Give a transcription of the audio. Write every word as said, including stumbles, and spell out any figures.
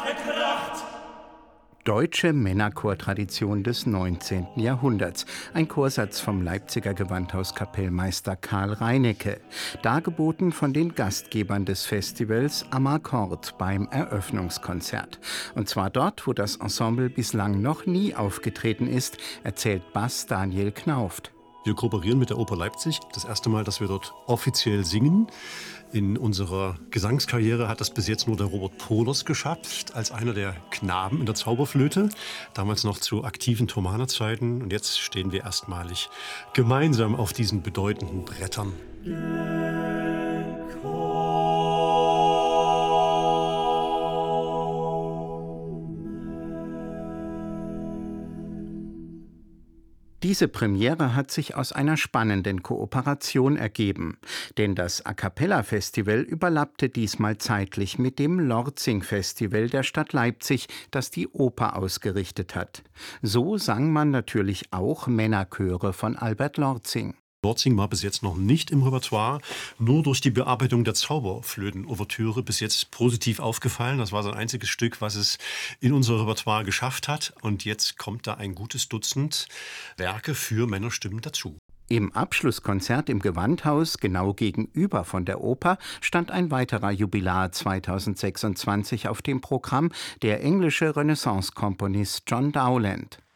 Deutsche Männerchortradition des neunzehnten Jahrhunderts. Ein Chorsatz vom Leipziger Gewandhauskapellmeister Karl Reinecke. Dargeboten von den Gastgebern des Festivals am Akkord beim Eröffnungskonzert. Und zwar dort, wo das Ensemble bislang noch nie aufgetreten ist, erzählt Bass Daniel Knauft. Wir kooperieren mit der Oper Leipzig. Das erste Mal, dass wir dort offiziell singen. In unserer Gesangskarriere hat das bis jetzt nur der Robert Pohlers geschafft, als einer der Knaben in der Zauberflöte. Damals noch zu aktiven Thomanerzeiten. Und jetzt stehen wir erstmalig gemeinsam auf diesen bedeutenden Brettern. Diese Premiere hat sich aus einer spannenden Kooperation ergeben, denn das A-cappella-Festival überlappte diesmal zeitlich mit dem Lortzing-Festival der Stadt Leipzig, das die Oper ausgerichtet hat. So sang man natürlich auch Männerchöre von Albert Lortzing. Lortzing war bis jetzt noch nicht im Repertoire, nur durch die Bearbeitung der Zauberflöten-Ouvertüre bis jetzt positiv aufgefallen. Das war sein einziges Stück, was es in unser Repertoire geschafft hat. Und jetzt kommt da ein gutes Dutzend Werke für Männerstimmen dazu. Im Abschlusskonzert im Gewandhaus, genau gegenüber von der Oper, stand ein weiterer Jubilar zweitausendsechsundzwanzig auf dem Programm, der englische Renaissance-Komponist John Dowland.